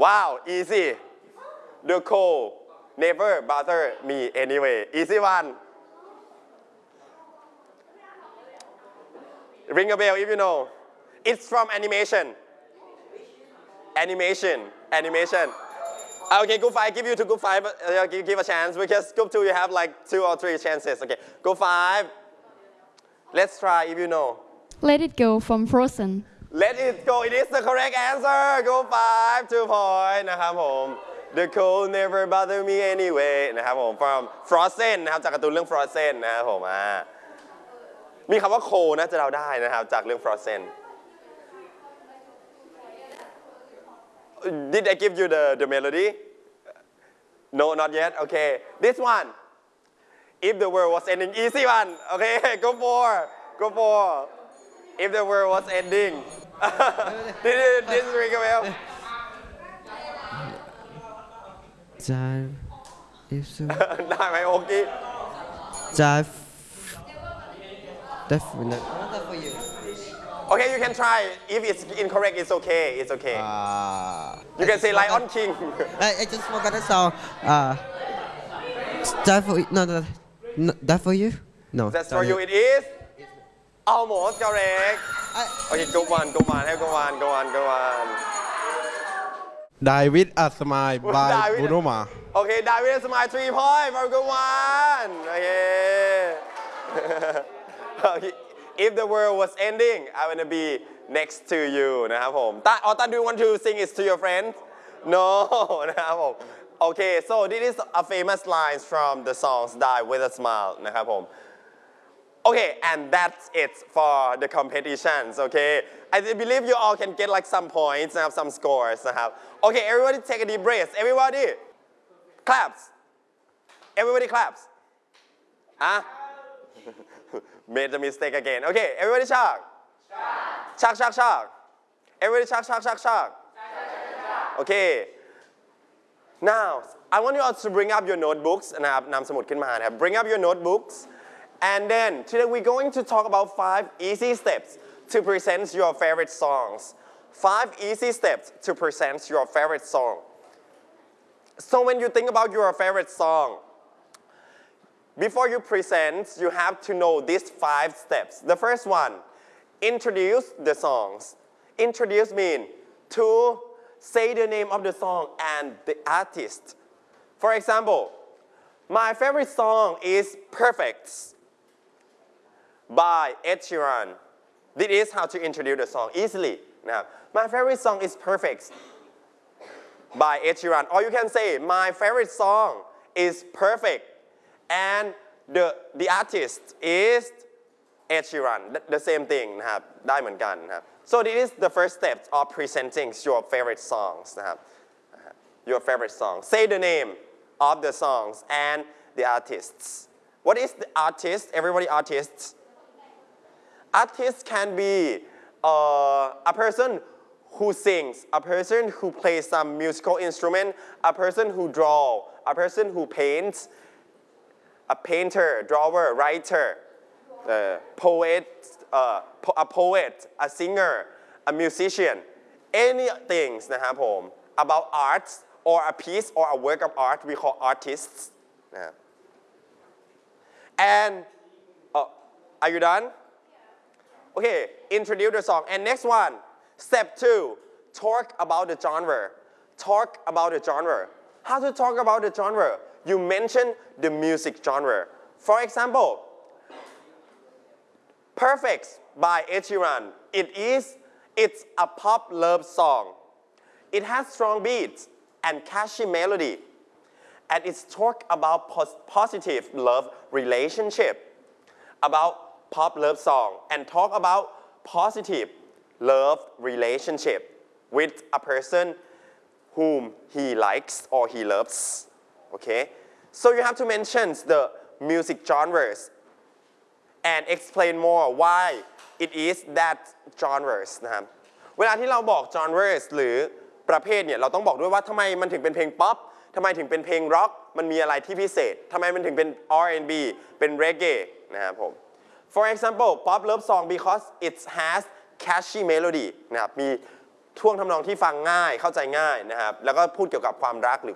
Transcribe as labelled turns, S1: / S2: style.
S1: Wow easy the cold never bother me anyway easy one ring a bell if you know it's from animation okay group 5 give you to group 5 give a chance because group 2 you have like 2 or 3 chances okay group 5 let's try if you know
S2: Let It Go from Frozen
S1: Let it go it is the correct answer group 5 2 point นะครับผม The cold never bother me anyway นะครับผม from Frozen นะครับจากการ์ตูนเรื่อง Frozen นะครับผมมีคำว่า cold น่าจะเราได้นะครับจากเรื่อง Frozen Did I give you the melody? No, not yet. Okay, this one. If the world was ending, easy one. Okay, go for. If the world was ending. This ring a bell.
S3: Dive. If so.
S1: ได้ไหมโอเค
S3: Dive. Definitely. For you.
S1: Okay, you can try. If it's incorrect, it's okay. You can say Lion King.
S3: I just forgot the song. Die for no, die for you. No.
S1: That's for you. It is almost correct. Okay, go on.
S4: Die with a smile by Bruno Mars.
S1: Okay, die with a smile 3 points for good one. Okay. If the world was ending, I wanna be next to you นะครับผมTan do you want to sing it to your friends? No นะครับผม Okay, so this is a famous lines from the songs Die with a Smile นะครับผม Okay, and that's it for the competitions. Okay, I believe you all can get like some points and some scores นะครับ Okay, everybody take a deep breath. Everybody claps. Everybody claps. Made a mistake again. Okay, everybody shock. Shock. Everybody shock. Okay. Now, I want you all to bring up your notebooks นะครับนำสมุดขึ้นมานะครับ Bring up your notebooks. And then today we're going to talk about 5 easy steps to present your favorite songs. 5 easy steps to present your favorite song. So when you think about your favorite song, before you present, you have to know these 5 steps. The first one, introduce the songs. Introduce means to say the name of the song and the artist. For example, my favorite song is Perfect by Ed Sheeran. This is how to introduce the song easily. Now, my favorite song is Perfect by Ed Sheeran. Or you can say, my favorite song is Perfect and the artist is Ed Sheeran. The same thing นะครับ ได้เหมือนกันนะครับ So this is the first step of presenting your favorite songs นะครับ Your favorite song. Say the name of the songs and the artists. What is the artist? Everybody artists. Artist can be a person who sings, a person who plays some musical instrument, a person who draws, a person who paints, a painter, drawer, writer, poet, a singer, a musician, anything นะครับผม about arts or a piece or a work of art we call artists นะครับ and are you done? Okay, introduce the song and next one, step 2, talk about the genre. Talk about the genre. How to talk about the genre? You mention the music genre. For example, Perfect by Ed Sheeran. It's a pop love song. It has strong beats and catchy melody. And it's talk about positive love relationship. About pop love song and talk about positive love relationship with a person whom he likes or he loves. Okay, so you have to mention the music genres and explain more why it is that genres นะครับเวลาที่เราบอก genres หรือประเภทเนี่ยเราต้องบอกด้วยว่าทำไมมันถึงเป็นเพลงป๊อปทำไมถึงเป็นเพลงร็อกมันมีอะไรที่พิเศษทำไมมันถึงเป็น R&B เป็น Reggae นะครับผม For example pop love song because it has catchy melody นะครับมีท่วงทำนองที่ฟังง่ายเข้าใจง่ายนะครับแล้วก็พูดเกี่ยวกับความรักหรือ